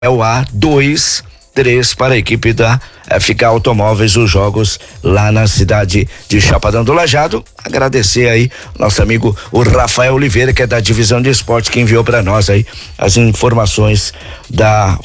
A 2-3 para a equipe da FK Automóveis, os jogos lá na cidade de Chapadão do Lajeado. Agradecer aí nosso amigo o Rafael Oliveira, que é da divisão de esportes, que enviou para nós aí as informações da